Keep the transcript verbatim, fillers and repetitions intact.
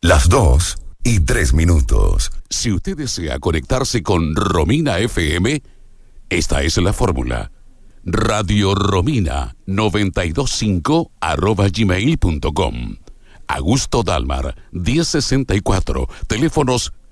Las dos y tres minutos. Si usted desea conectarse con Romina F M, esta es la fórmula. Radio Romina noventa y dos punto cinco arroba gmail punto com. Augusto Dalmar, diez sesenta y cuatro, teléfonos